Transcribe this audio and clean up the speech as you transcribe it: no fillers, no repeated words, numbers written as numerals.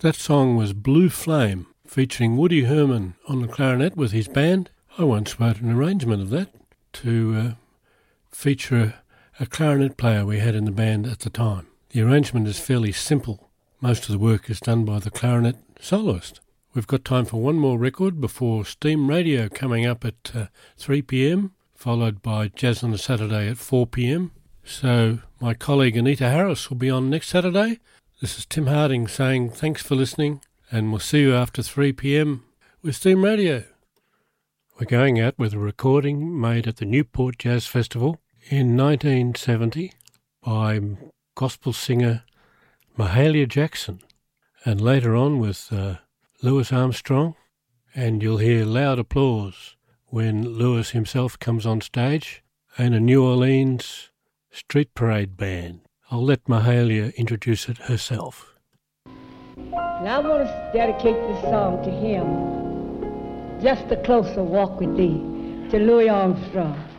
That song was Blue Flame, featuring Woody Herman on the clarinet with his band. I once wrote an arrangement of that to feature a clarinet player we had in the band at the time. The arrangement is fairly simple. Most of the work is done by the clarinet soloist. We've got time for one more record before Steam Radio coming up at 3 p.m, followed by Jazz on a Saturday at 4 p.m. So my colleague Anita Harris will be on next Saturday. This is Tim Harding saying thanks for listening, and we'll see you after 3 p.m. with Steam Radio. We're going out with a recording made at the Newport Jazz Festival in 1970 by gospel singer Mahalia Jackson, and later on with Louis Armstrong, and you'll hear loud applause when Louis himself comes on stage, and a New Orleans street parade band. I'll let Mahalia introduce it herself. And I want to dedicate this song to him, Just a Closer Walk with Thee, to Louis Armstrong.